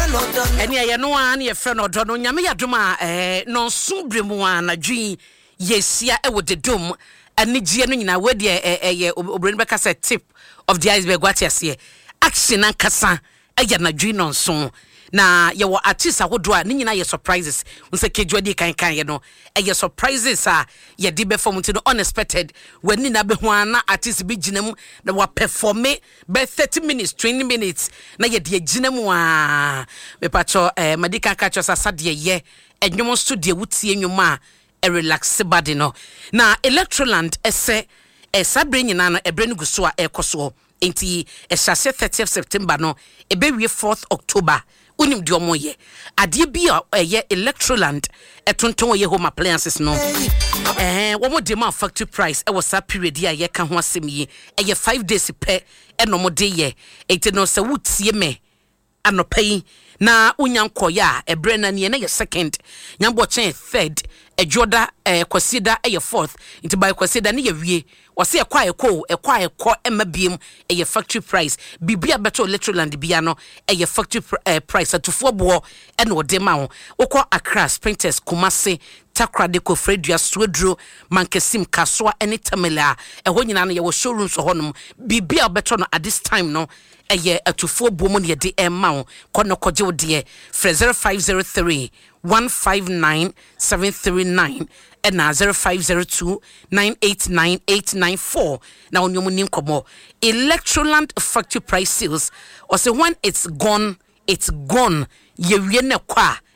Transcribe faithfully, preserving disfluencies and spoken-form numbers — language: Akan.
Eni ye no an ye fe no do no nyame yadoma eh no so bremu an adwi yesia e wo dedom anigye no nyina we de eh obren beka say tip of the iceberg what yase action an kasa e ya nadwi no so na ye wo artist ahodo a ni nyina ye surprises unse kejwadi kan kan ye no e ye surprises a ye di be form to no unexpected when ni na be ho ana artist bi ginam na wa perform be thirty minutes twenty minutes na ye de ginam a me pacho eh madika ka cho sasa de ye enwom studio wutie nwoma a relax body no na Electroland ese e sabre nyina no ebre no guso a ekoso enti e hyase thirtieth September no e be wie fourth October unim di omo ye ade bi a ye Electroland etonton ye home appliances no eh wo mo de ma factory price e was that period ya ye ka ho asem yi e ye five days pe e no mo de ye enti no se wutie me anopai na unyanko ya ebre na ne ye second nyambo chen third ejoda eh kwasida e ye fourth enti by kwasida ne ye wie wose e kwa ekọ e kwa ekọ emabiem e ye factory price bibia beto Electroland bia no e ye factory pr eh, price atufo bo e na ode ma ho wokọ Accra Sprinters Kumase Takra de Kofredua Swedro Mankesim Kasoa ene Tamela e ho nyina no ye wo showroom so honom bibia beto no at this time no eye atufo bo mo ne de e ma ho kono koje wo de zero five zero three one five nine seven three nine and na zero five zero two nine eight nine eight nine four now on your nim komo Electroland factory price sales or say when it's gone it's gone ye wie ne kwa